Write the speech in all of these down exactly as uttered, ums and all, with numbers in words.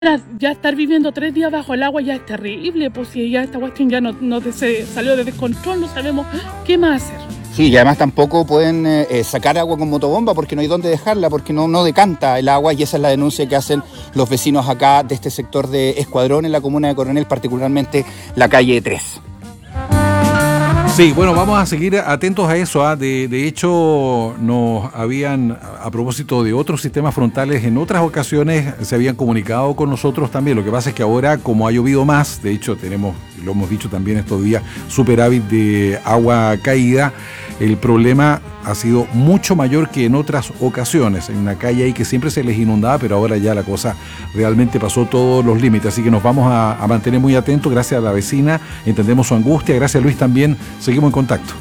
Ya estar viviendo tres días bajo el agua ya es terrible, pues si ya esta cuestión ya no, no se salió de descontrol, no sabemos qué más hacer. Sí, y además tampoco pueden eh, sacar agua con motobomba porque no hay dónde dejarla, porque no, no decanta el agua, y esa es la denuncia que hacen los vecinos acá de este sector de Escuadrón en la comuna de Coronel, particularmente la calle tres. Sí, bueno, vamos a seguir atentos a eso. ¿eh? De, de hecho, nos habían, a propósito de otros sistemas frontales, en otras ocasiones se habían comunicado con nosotros también. Lo que pasa es que ahora, como ha llovido más, de hecho tenemos, lo hemos dicho también estos días, superávit de agua caída, el problema ha sido mucho mayor que en otras ocasiones. En una calle ahí que siempre se les inundaba, pero ahora ya la cosa realmente pasó todos los límites. Así que nos vamos a, a mantener muy atentos. Gracias a la vecina, entendemos su angustia. Gracias, Luis, también. Seguimos en contacto.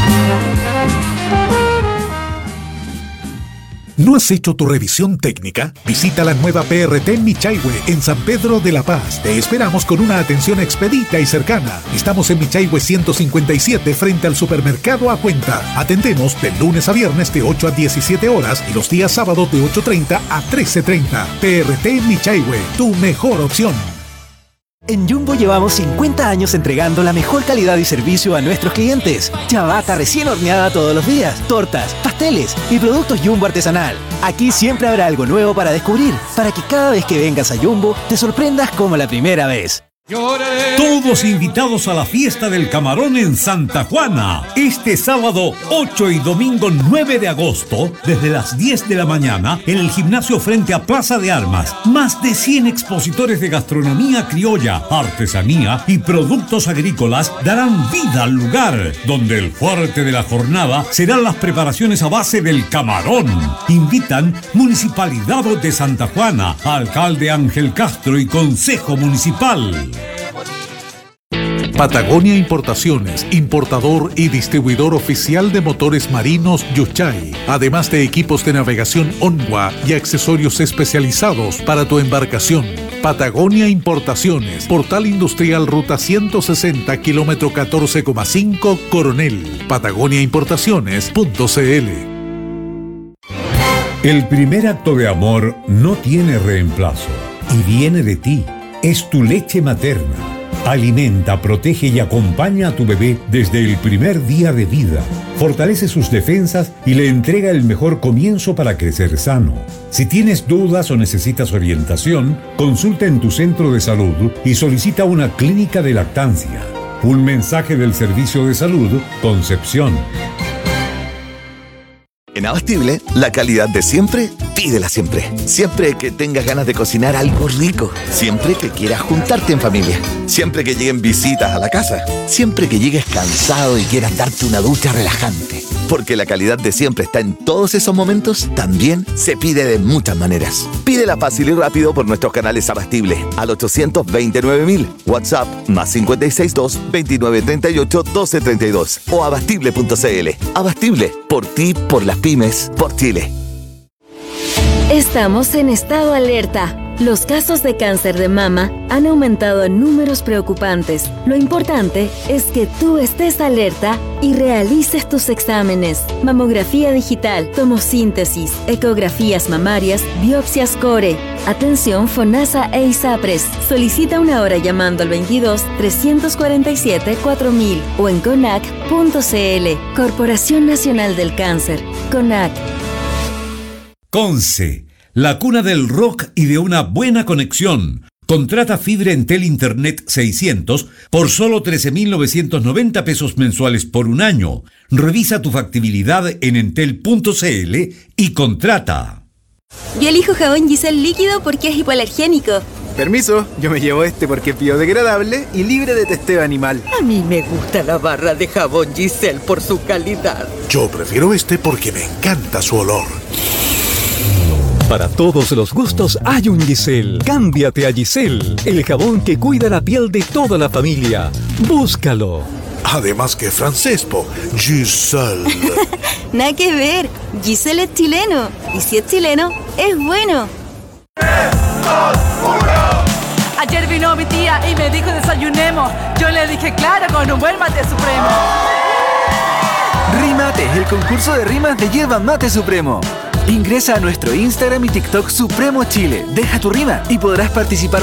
¿No has hecho tu revisión técnica? Visita la nueva P R T Michaihue en San Pedro de la Paz. Te esperamos con una atención expedita y cercana. Estamos en Michaihue ciento cincuenta y siete frente al supermercado A Cuenta. Atendemos de lunes a viernes de ocho a diecisiete horas y los días sábados de ocho treinta a trece treinta. P R T Michaihue, tu mejor opción. En Jumbo llevamos cincuenta años entregando la mejor calidad y servicio a nuestros clientes. Ciabatta recién horneada todos los días, tortas, pasteles y productos Jumbo artesanal. Aquí siempre habrá algo nuevo para descubrir, para que cada vez que vengas a Jumbo te sorprendas como la primera vez. Todos invitados a la fiesta del camarón en Santa Juana, este sábado ocho y domingo nueve de agosto, desde las diez de la mañana, en el gimnasio frente a Plaza de Armas. Más de cien expositores de gastronomía criolla, artesanía y productos agrícolas darán vida al lugar, donde el fuerte de la jornada serán las preparaciones a base del camarón. Invitan Municipalidad de Santa Juana, Alcalde Ángel Castro y Consejo Municipal. Patagonia Importaciones, importador y distribuidor oficial de motores marinos Yuchay, además de equipos de navegación Onwa y accesorios especializados para tu embarcación. Patagonia Importaciones, Portal Industrial Ruta ciento sesenta, kilómetro catorce coma cinco, Coronel. Patagonia Importaciones punto c l. El primer acto de amor no tiene reemplazo y viene de ti. Es tu leche materna. Alimenta, protege y acompaña a tu bebé desde el primer día de vida. Fortalece sus defensas y le entrega el mejor comienzo para crecer sano. Si tienes dudas o necesitas orientación, consulta en tu centro de salud y solicita una clínica de lactancia. Un mensaje del Servicio de Salud Concepción. En Abastible, la calidad de siempre, pídela siempre. Siempre que tengas ganas de cocinar algo rico. Siempre que quieras juntarte en familia. Siempre que lleguen visitas a la casa. Siempre que llegues cansado y quieras darte una ducha relajante. Porque la calidad de siempre está en todos esos momentos, también se pide de muchas maneras. Pídela fácil y rápido por nuestros canales Abastible al ochocientos veintinueve mil, WhatsApp más cinco seis dos, veintinueve treinta y ocho, doce treinta y dos o abastible punto c l. Abastible, por ti, por las pymes, por Chile. Estamos en estado alerta. Los casos de cáncer de mama han aumentado en números preocupantes. Lo importante es que tú estés alerta y realices tus exámenes. Mamografía digital, tomosíntesis, ecografías mamarias, biopsias core. Atención FONASA e ISAPRES. Solicita una hora llamando al veintidós, trescientos cuarenta y siete, cuatro mil o en conac punto c l. Corporación Nacional del Cáncer. CONAC. Conce, la cuna del rock y de una buena conexión. Contrata fibra Entel Internet seiscientos por solo trece mil novecientos noventa pesos mensuales por un año. Revisa tu factibilidad en entel punto c l y contrata. Yo elijo jabón Giselle líquido porque es hipoalergénico. Permiso, yo me llevo este porque es biodegradable y libre de testeo animal. A mí me gusta la barra de jabón Giselle por su calidad. Yo prefiero este porque me encanta su olor. Para todos los gustos hay un Giselle. Cámbiate a Giselle, el jabón que cuida la piel de toda la familia. Búscalo. Además que francés, po. Giselle. Nada que ver. Giselle es chileno. Y si es chileno, es bueno. tres, dos, uno. Ayer vino mi tía y me dijo desayunemos. Yo le dije claro, con un buen mate supremo. Rimate, el concurso de rimas de Yerba Mate Supremo. Ingresa a nuestro Instagram y TikTok Supremo Chile, deja tu rima y podrás participar